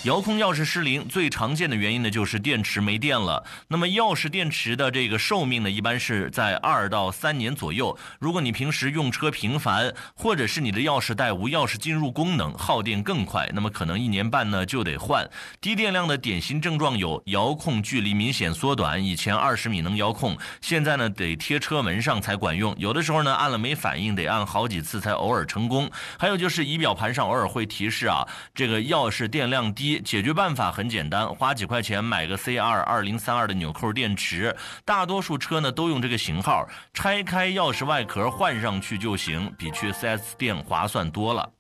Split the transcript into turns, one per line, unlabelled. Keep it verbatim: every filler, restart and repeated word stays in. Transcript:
遥控钥匙失灵最常见的原因呢，就是电池没电了。那么钥匙电池的这个寿命呢，一般是在二到三年左右。如果你平时用车频繁，或者是你的钥匙带无钥匙进入功能，耗电更快，那么可能一年半呢就得换。低电量的典型症状有遥控距离明显缩短，以前二十米能遥控，现在呢得贴车门上才管用。有的时候呢按了没反应，得按好几次才偶尔成功。还有就是仪表盘上偶尔会提示啊，这个钥匙电量低。解决办法很简单，花几块钱买个 C R 二零三二 的纽扣电池，大多数车呢都用这个型号，拆开钥匙外壳换上去就行，比去 四 S 店划算多了。